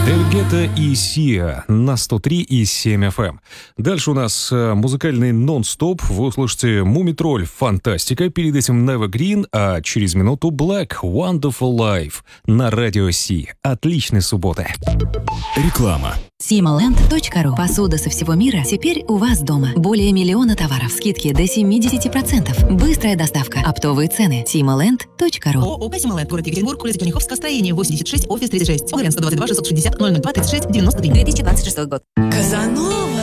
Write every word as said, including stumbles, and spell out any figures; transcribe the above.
Дэвид Гетта и Сиа на сто три и семь эф эм. Дальше у нас музыкальный нон-стоп. Вы услышите Мумитроль «Фантастика», перед этим Never Green, а через минуту Black «Wonderful Life» на радио Си. Отличной субботы. Реклама. симоленд точка ру. Посуда со всего мира теперь у вас дома. Более миллиона товаров. Скидки до семьдесят процентов. Быстрая доставка. Оптовые цены. симоленд точка ру. ООО «Симоленд», город Екатеринбург, улица Черняховского, строение восемьдесят шесть, офис тридцать шесть. Огарен сто двадцать два шестьсот шестьдесят ноль ноль два тридцать шесть девяносто три. две тысячи двадцать шестой год. Казанова.